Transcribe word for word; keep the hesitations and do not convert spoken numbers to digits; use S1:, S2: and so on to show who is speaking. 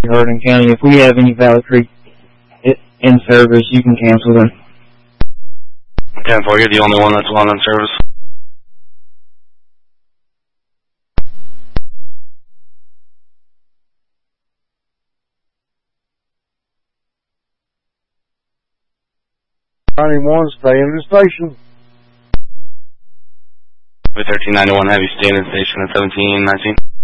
S1: Hardin County. If we have any Valley Creek in service, you can cancel them.
S2: ten four, you're the only one that's on in service.
S3: ninety-one, stay in the station.
S2: With thirteen ninety-one, have you staying in the station at seventeen nineteen?